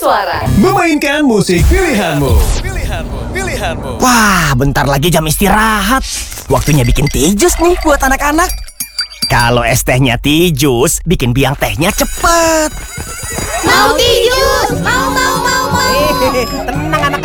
suara. Memainkan musik pilihanmu. Wah, bentar lagi jam istirahat. Waktunya bikin teh jus nih buat anak-anak. Kalau es tehnya teh jus, bikin biang tehnya cepet. Mau teh jus, mau. Tenang anak.